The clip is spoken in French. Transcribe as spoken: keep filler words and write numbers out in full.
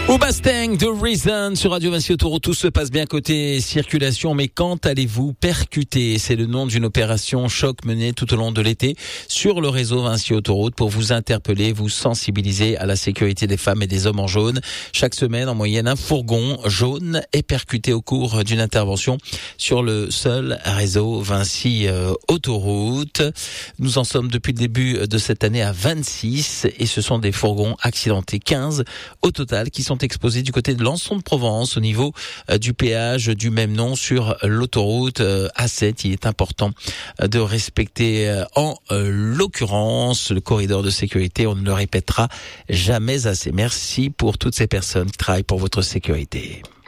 Au Basteng de Reason sur Radio Vinci Autoroute, tout se passe bien côté circulation, mais quand allez-vous percuter? C'est le nom d'une opération choc menée tout au long de l'été sur le réseau Vinci Autoroute pour vous interpeller, vous sensibiliser à la sécurité des femmes et des hommes en jaune. Chaque semaine, en moyenne, un fourgon jaune est percuté au cours d'une intervention sur le seul réseau Vinci euh, Autoroute. Nous en sommes depuis le début de cette année à vingt-six et ce sont des fourgons accidentés, quinze au total, qui sont exposés du côté de Lançon de Provence au niveau euh, du péage du même nom sur l'autoroute euh, A sept. Il est important euh, de respecter euh, en euh, l'occurrence le corridor de sécurité. On ne le répétera jamais assez. Merci pour toutes ces personnes qui travaillent pour votre sécurité.